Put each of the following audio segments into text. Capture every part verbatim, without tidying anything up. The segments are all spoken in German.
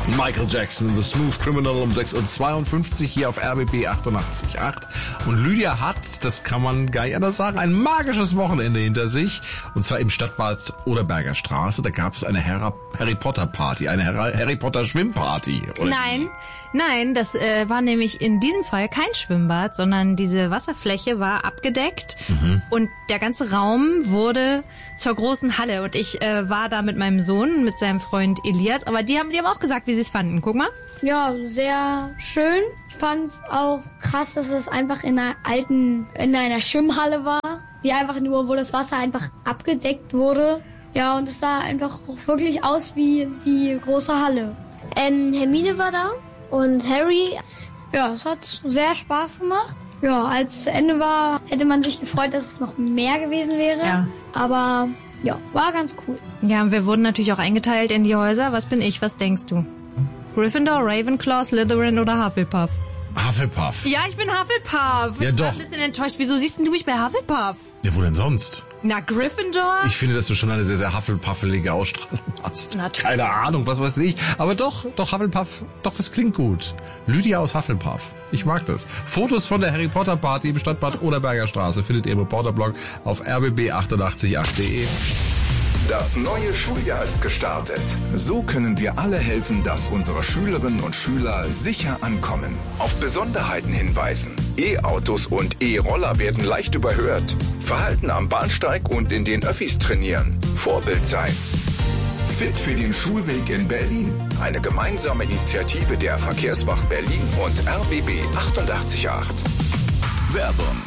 Michael Jackson, The Smooth Criminal um sechs Uhr zweiundfünfzig hier auf R B B achtundachtzig Komma acht. Und Lydia hat, das kann man gar nicht anders sagen, ein magisches Wochenende hinter sich. Und zwar im Stadtbad Oderberger Straße. Da gab es eine Harry Potter Party, eine Harry Potter Schwimmparty. Oder? Nein, nein, das äh, war nämlich in diesem Fall kein Schwimmbad, sondern diese Wasserfläche war abgedeckt mhm. und der ganze Raum wurde zur großen Halle. Und ich äh, war da mit meinem Sohn, mit seinem Freund Elias, aber die haben, die haben auch gesagt, wie sie es fanden. Guck mal. Ja, sehr schön. Ich fand's auch krass, dass es einfach in einer alten, in einer Schwimmhalle war, die einfach nur, wo das Wasser einfach abgedeckt wurde. Ja, und es sah einfach auch wirklich aus wie die große Halle. Ähm, Hermine war da und Harry. Ja, es hat sehr Spaß gemacht. Ja, als es zu Ende war, hätte man sich gefreut, dass es noch mehr gewesen wäre. Ja. Aber ja, war ganz cool. Ja, und wir wurden natürlich auch eingeteilt in die Häuser. Was bin ich? Was denkst du? Gryffindor, Ravenclaw, Slytherin oder Hufflepuff? Hufflepuff. Ja, ich bin Hufflepuff. Ja, ich doch. war ein bisschen enttäuscht. Wieso siehst denn du mich bei Hufflepuff? Ja, wo denn sonst? Na, Gryffindor? Ich finde, dass du schon eine sehr, sehr Hufflepuffelige Ausstrahlung hast. Na, keine Ahnung, was weiß ich. Aber doch, doch, Hufflepuff, doch, das klingt gut. Lydia aus Hufflepuff. Ich mag das. Fotos von der Harry Potter Party im Stadtbad Oderberger Straße findet ihr im Reporterblog auf r b b achtundachtzig Komma acht punkt de. Das neue Schuljahr ist gestartet. So können wir alle helfen, dass unsere Schülerinnen und Schüler sicher ankommen. Auf Besonderheiten hinweisen. E-Autos und E-Roller werden leicht überhört. Verhalten am Bahnsteig und in den Öffis trainieren. Vorbild sein. Fit für den Schulweg in Berlin. Eine gemeinsame Initiative der Verkehrswacht Berlin und R B B achtundachtzig Komma acht. Werbung.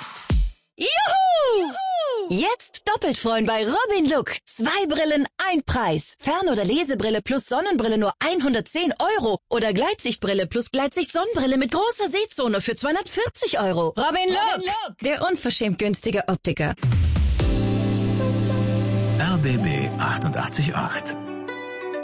Juhu! Jetzt doppelt freuen bei Robin Look. Zwei Brillen, ein Preis. Fern- oder Lesebrille plus Sonnenbrille nur hundertzehn Euro. Oder Gleitsichtbrille plus Gleitsicht-Sonnenbrille mit großer Sehzone für zweihundertvierzig Euro. Robin Look, Robin Look. Der unverschämt günstige Optiker. R B B achtundachtzig Komma acht.